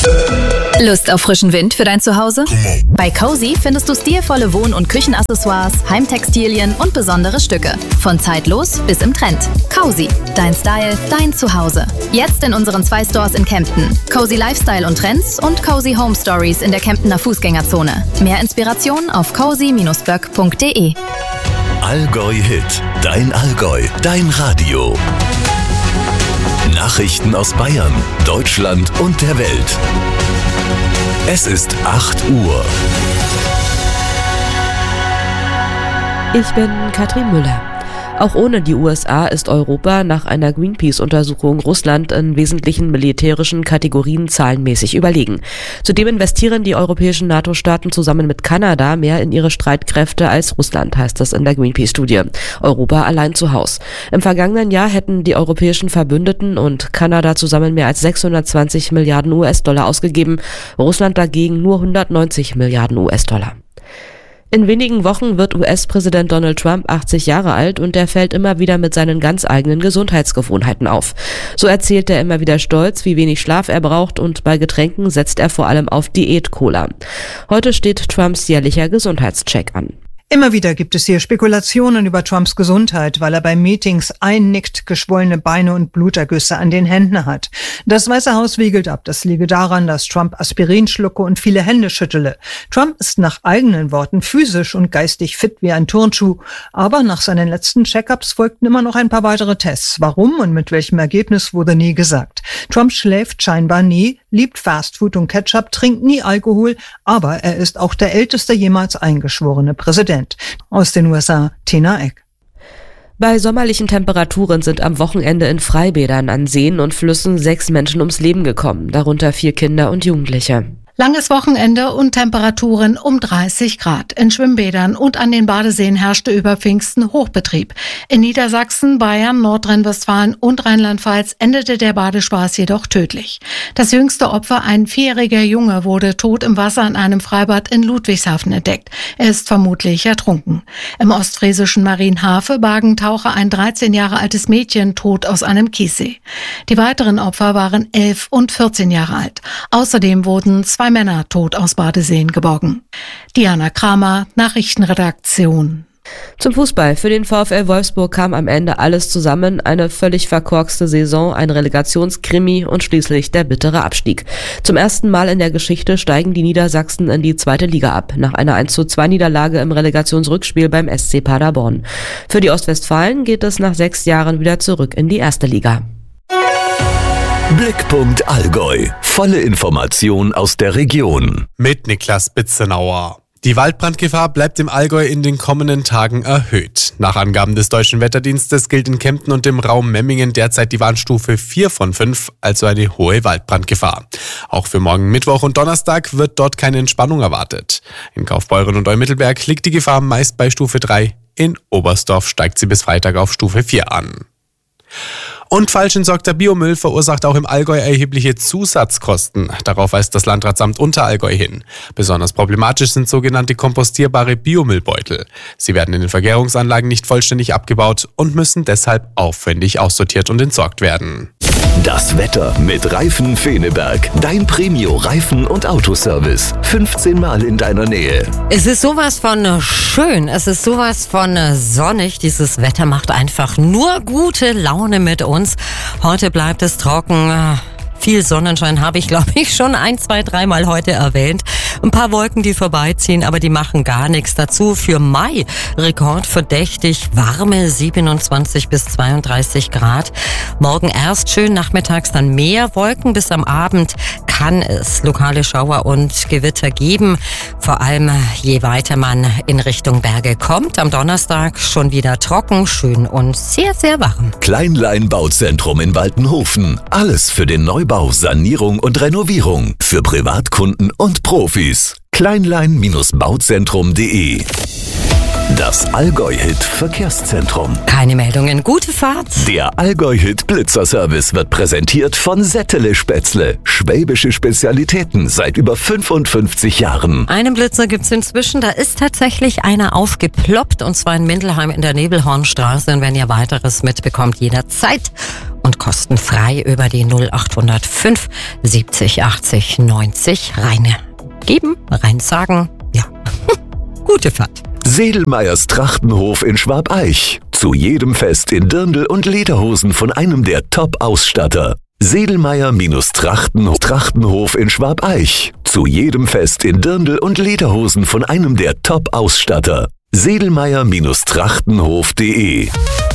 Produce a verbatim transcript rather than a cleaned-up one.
Lust auf frischen Wind für dein Zuhause? Bei Cozy findest du stilvolle Wohn- und Küchenaccessoires, Heimtextilien und besondere Stücke. Von zeitlos bis im Trend. Cozy, dein Style, dein Zuhause. Jetzt in unseren zwei Stores in Kempten. Cozy Lifestyle und Trends und Cozy Home Stories in der Kemptener Fußgängerzone. Mehr Inspiration auf cozy Bindestrich böck Punkt de. Allgäu Hit, dein Allgäu, dein Radio. Nachrichten aus Bayern, Deutschland und der Welt. Es ist acht Uhr. Ich bin Katrin Müller. Auch ohne die U S A ist Europa nach einer Greenpeace-Untersuchung Russland in wesentlichen militärischen Kategorien zahlenmäßig überlegen. Zudem investieren die europäischen NATO-Staaten zusammen mit Kanada mehr in ihre Streitkräfte als Russland, heißt es in der Greenpeace-Studie. Europa allein zu Haus. Im vergangenen Jahr hätten die europäischen Verbündeten und Kanada zusammen mehr als sechshundertzwanzig Milliarden U S-Dollar ausgegeben, Russland dagegen nur hundertneunzig Milliarden U S-Dollar. In wenigen Wochen wird U S-Präsident Donald Trump achtzig Jahre alt und er fällt immer wieder mit seinen ganz eigenen Gesundheitsgewohnheiten auf. So erzählt er immer wieder stolz, wie wenig Schlaf er braucht und bei Getränken setzt er vor allem auf Diät-Cola. Heute steht Trumps jährlicher Gesundheitscheck an. Immer wieder gibt es hier Spekulationen über Trumps Gesundheit, weil er bei Meetings einnickt, geschwollene Beine und Blutergüsse an den Händen hat. Das Weiße Haus wiegelt ab, das liege daran, dass Trump Aspirin schlucke und viele Hände schüttele. Trump ist nach eigenen Worten physisch und geistig fit wie ein Turnschuh, aber nach seinen letzten Check-ups folgten immer noch ein paar weitere Tests. Warum und mit welchem Ergebnis wurde nie gesagt. Trump schläft scheinbar nie, liebt Fastfood und Ketchup, trinkt nie Alkohol, aber er ist auch der älteste jemals eingeschworene Präsident. Aus den U S A, Tina Eck. Bei sommerlichen Temperaturen sind am Wochenende in Freibädern an Seen und Flüssen sechs Menschen ums Leben gekommen, darunter vier Kinder und Jugendliche. Langes Wochenende und Temperaturen um dreißig Grad. In Schwimmbädern und an den Badeseen herrschte über Pfingsten Hochbetrieb. In Niedersachsen, Bayern, Nordrhein-Westfalen und Rheinland-Pfalz endete der Badespaß jedoch tödlich. Das jüngste Opfer, ein vierjähriger Junge, wurde tot im Wasser in einem Freibad in Ludwigshafen entdeckt. Er ist vermutlich ertrunken. Im ostfriesischen Marienhafe bargen Taucher ein dreizehn Jahre altes Mädchen tot aus einem Kiessee. Die weiteren Opfer waren elf und vierzehn Jahre alt. Außerdem wurden zwei Männer tot aus Badeseen geborgen. Diana Kramer, Nachrichtenredaktion. Zum Fußball. Für den VfL Wolfsburg kam am Ende alles zusammen. Eine völlig verkorkste Saison, ein Relegationskrimi und schließlich der bittere Abstieg. Zum ersten Mal in der Geschichte steigen die Niedersachsen in die zweite Liga ab, nach einer eins zu zwei Niederlage im Relegationsrückspiel beim S C Paderborn. Für die Ostwestfalen geht es nach sechs Jahren wieder zurück in die erste Liga. Blickpunkt Allgäu. Volle Information aus der Region. Mit Niklas Bitzenauer. Die Waldbrandgefahr bleibt im Allgäu in den kommenden Tagen erhöht. Nach Angaben des Deutschen Wetterdienstes gilt in Kempten und im Raum Memmingen derzeit die Warnstufe vier von fünf, also eine hohe Waldbrandgefahr. Auch für morgen Mittwoch und Donnerstag wird dort keine Entspannung erwartet. In Kaufbeuren und Eumittelberg liegt die Gefahr meist bei Stufe drei. In Oberstdorf steigt sie bis Freitag auf Stufe vier an. Und falsch entsorgter Biomüll verursacht auch im Allgäu erhebliche Zusatzkosten. Darauf weist das Landratsamt Unterallgäu hin. Besonders problematisch sind sogenannte kompostierbare Biomüllbeutel. Sie werden in den Vergärungsanlagen nicht vollständig abgebaut und müssen deshalb aufwendig aussortiert und entsorgt werden. Das Wetter mit Reifen Feneberg. Dein Premio-Reifen- und Autoservice. fünfzehn Mal in deiner Nähe. Es ist sowas von schön. Es ist sowas von sonnig. Dieses Wetter macht einfach nur gute Laune mit uns. Heute bleibt es trocken. Viel Sonnenschein habe ich, glaube ich, schon ein, zwei, dreimal heute erwähnt. Ein paar Wolken, die vorbeiziehen, aber die machen gar nichts dazu. Für Mai rekordverdächtig warme siebenundzwanzig bis zweiunddreißig Grad. Morgen erst schön, nachmittags dann mehr Wolken. Bis am Abend kann es lokale Schauer und Gewitter geben. Vor allem je weiter man in Richtung Berge kommt. Am Donnerstag schon wieder trocken, schön und sehr, sehr warm. Kleinlein Bauzentrum in Waltenhofen. Alles für den Neubau, Sanierung und Renovierung. Für Privatkunden und Profis. kleinlein Bauzentrum punkt de Das Allgäu-Hit Verkehrszentrum. Keine Meldungen, gute Fahrt. Der Allgäu-Hit Blitzerservice wird präsentiert von Settele Spätzle. Schwäbische Spezialitäten seit über fünfundfünfzig Jahren. Einen Blitzer gibt's inzwischen, da ist tatsächlich einer aufgeploppt, und zwar in Mindelheim in der Nebelhornstraße. Und wenn ihr weiteres mitbekommt, jederzeit und kostenfrei über die null acht null fünf siebzig achtzig neunzig rein geben, rein sagen, ja, gute Fahrt. Sedelmeyers Trachtenhof in Schwabeich. Zu jedem Fest in Dirndl und Lederhosen von einem der Top-Ausstatter. Sedelmeyer-Trachtenhof Trachtenhof in Schwabeich. Zu jedem Fest in Dirndl und Lederhosen von einem der Top-Ausstatter. Sedelmeyer Trachtenhof punkt de